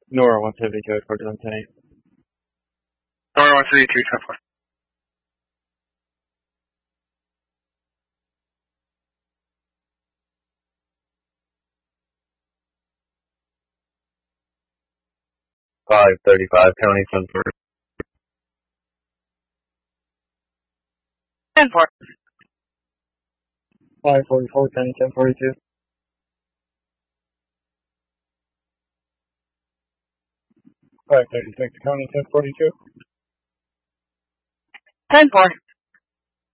Nora 172 at 4110. Nora 132, 10-4. $535, County 10-4. 10-4. 544, County 1042. 536, County 1042. 10-4.